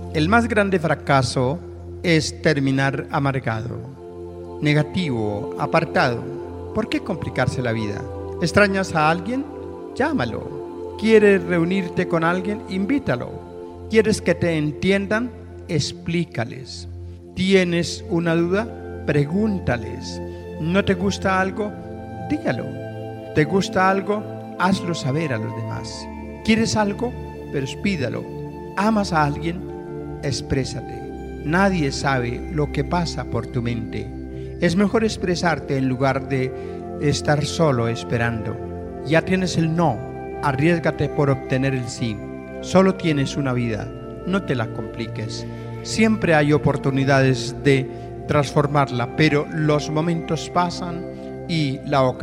El más grande fracaso es terminar amargado, negativo, apartado. ¿Por qué complicarse la vida? ¿Extrañas a alguien? Llámalo. ¿Quieres reunirte con alguien? Invítalo. ¿Quieres que te entiendan? Explícales. ¿Tienes una duda? Pregúntales. ¿No te gusta algo? Dígalo. ¿Te gusta algo? Hazlo saber a los demás. ¿Quieres algo? Pues pídalo. ¿Amas a alguien? Exprésate. Nadie sabe lo que pasa por tu mente. Es mejor expresarte en lugar de estar solo esperando. Ya tienes el no. Arriésgate por obtener el sí. Solo tienes una vida. No te la compliques. Siempre hay oportunidades de transformarla, pero los momentos pasan y la ocasión